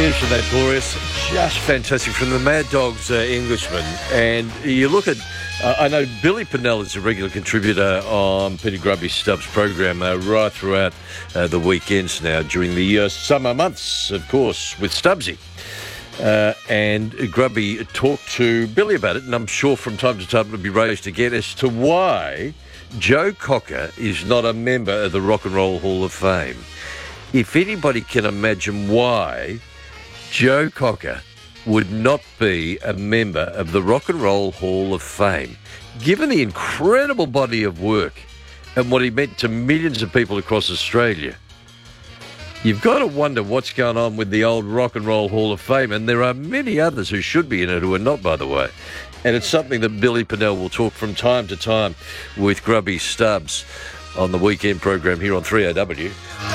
mentioned that chorus, just fantastic from the Mad Dogs Englishman. And you look at, I know Billy Pinnell is a regular contributor on Peter Grubby Stubbs' program right throughout the weekends now during the summer months, of course, with Stubbsy. And Grubby talked to Billy about it, and I'm sure from time to time it'll be raised again as to why Joe Cocker is not a member of the Rock and Roll Hall of Fame. If anybody can imagine why Joe Cocker would not be a member of the Rock and Roll Hall of Fame, given the incredible body of work and what he meant to millions of people across Australia, you've got to wonder what's going on with the old Rock and Roll Hall of Fame, and there are many others who should be in it who are not, by the way. And it's something that Billy Pinnell will talk from time to time with Grubby Stubbs on the weekend program here on 3AW.